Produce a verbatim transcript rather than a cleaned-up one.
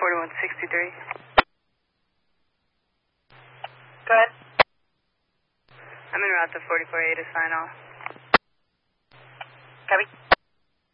forty-one sixty-three. Go ahead. I'm en route to forty-four A to sign off. Copy.